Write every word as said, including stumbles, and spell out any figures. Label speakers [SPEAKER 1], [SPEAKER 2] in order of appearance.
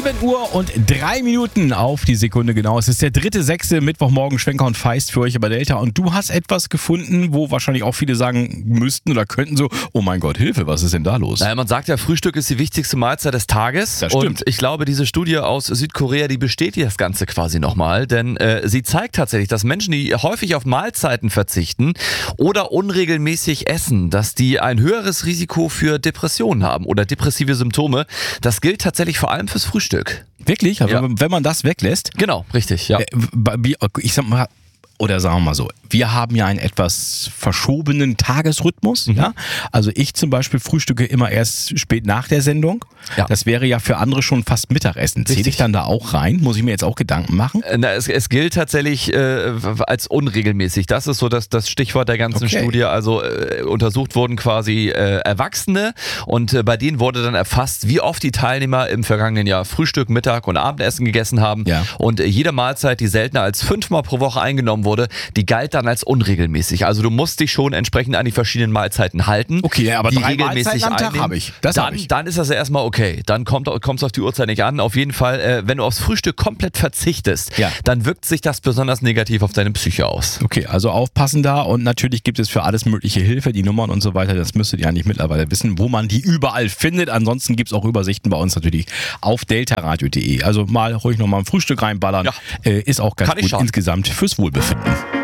[SPEAKER 1] sieben Uhr und drei Minuten auf die Sekunde genau. Es ist der dritte sechste Mittwochmorgen, Schwenker und Feist für euch bei Delta. Und du hast etwas gefunden, wo wahrscheinlich auch viele sagen müssten oder könnten so, oh mein Gott, Hilfe, was ist denn da los?
[SPEAKER 2] Naja, man sagt ja, Frühstück ist die wichtigste Mahlzeit des Tages.
[SPEAKER 1] Das stimmt.
[SPEAKER 2] Und ich glaube, diese Studie aus Südkorea, die bestätigt das Ganze quasi nochmal. Denn äh, sie zeigt tatsächlich, dass Menschen, die häufig auf Mahlzeiten verzichten oder unregelmäßig essen, dass die ein höheres Risiko für Depressionen haben oder depressive Symptome. Das gilt tatsächlich vor allem fürs Frühstück.
[SPEAKER 1] Wirklich? Also
[SPEAKER 2] Ja.
[SPEAKER 1] wenn man das weglässt?
[SPEAKER 2] Genau, richtig, ja.
[SPEAKER 1] Äh, Ich sag mal, oder sagen wir mal so, wir haben ja einen etwas verschobenen Tagesrhythmus.
[SPEAKER 2] Mhm.
[SPEAKER 1] Ja? Also ich zum Beispiel frühstücke immer erst spät nach der Sendung.
[SPEAKER 2] Ja.
[SPEAKER 1] Das wäre ja für andere schon fast Mittagessen. Zähle ich dann da auch rein? Muss ich mir jetzt auch Gedanken machen?
[SPEAKER 2] Äh, Na, es, es gilt tatsächlich äh, als unregelmäßig. Das ist so das, das Stichwort der ganzen
[SPEAKER 1] Okay.
[SPEAKER 2] Studie. Also äh, untersucht wurden quasi äh, Erwachsene und äh, bei denen wurde dann erfasst, wie oft die Teilnehmer im vergangenen Jahr Frühstück, Mittag und Abendessen gegessen haben.
[SPEAKER 1] Ja.
[SPEAKER 2] Und äh, jede Mahlzeit, die seltener als fünfmal pro Woche eingenommen wurde, die galt dann als unregelmäßig. Also du musst dich schon entsprechend an die verschiedenen Mahlzeiten halten.
[SPEAKER 1] Okay, aber
[SPEAKER 2] die
[SPEAKER 1] drei
[SPEAKER 2] regelmäßig
[SPEAKER 1] Mahlzeiten am Tag
[SPEAKER 2] einnehmen.
[SPEAKER 1] habe ich. Das
[SPEAKER 2] dann,
[SPEAKER 1] habe ich.
[SPEAKER 2] dann ist das ja erstmal okay. Dann kommt es auf die Uhrzeit nicht an. Auf jeden Fall, äh, wenn du aufs Frühstück komplett verzichtest,
[SPEAKER 1] Ja.
[SPEAKER 2] dann wirkt sich das besonders negativ auf deine Psyche aus.
[SPEAKER 1] Okay, also aufpassen da und natürlich gibt es für alles mögliche Hilfe, die Nummern und so weiter, das müsstet ihr eigentlich mittlerweile wissen, wo man die überall findet. Ansonsten gibt es auch Übersichten bei uns natürlich auf deltaradio punkt de. Also mal ruhig nochmal ein Frühstück reinballern,
[SPEAKER 2] Ja.
[SPEAKER 1] äh, ist auch ganz
[SPEAKER 2] Kann nicht
[SPEAKER 1] gut
[SPEAKER 2] schaden.
[SPEAKER 1] insgesamt fürs Wohlbefinden.